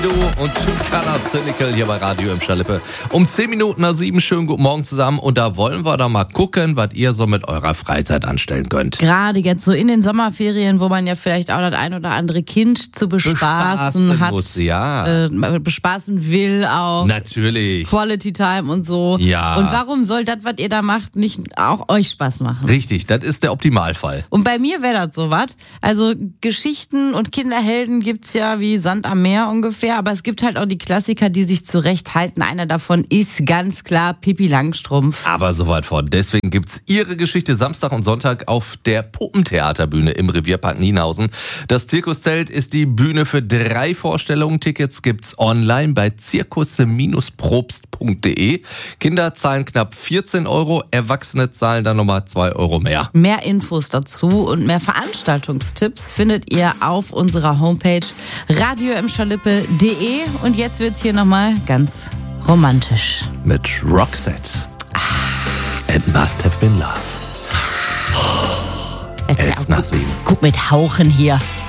Und Two Colors Cynical hier bei Radio im Schalippe. Um 7:10. Schönen guten Morgen zusammen. Und da wollen wir doch mal gucken, was ihr so mit eurer Freizeit anstellen könnt. Gerade jetzt so in den Sommerferien, wo man ja vielleicht auch das ein oder andere Kind zu bespaßen hat. Muss, ja. Bespaßen will auch. Natürlich. Quality Time und so. Ja. Und warum soll das, was ihr da macht, nicht auch euch Spaß machen? Richtig, das ist der Optimalfall. Und bei mir wäre das sowas. Also Geschichten und Kinderhelden gibt's ja wie Sand am Meer ungefähr. Aber es gibt halt auch die Klassiker, die sich zurechthalten. Einer davon ist ganz klar Pippi Langstrumpf. Aber so weit von. Deswegen gibt's ihre Geschichte Samstag und Sonntag auf der Puppentheaterbühne im Revierpark Nienhausen. Das Zirkuszelt ist die Bühne für 3 Vorstellungen. Tickets gibt's online bei zirkus-probst.de. Kinder zahlen knapp 14 €, Erwachsene zahlen dann nochmal 2 € mehr. Mehr Infos dazu und mehr Veranstaltungstipps findet ihr auf unserer Homepage radioimschalippe.de. Und jetzt wird's hier nochmal ganz romantisch. Mit Roxette. It must have been love. 11 nach 7. Guck mit Hauchen hier.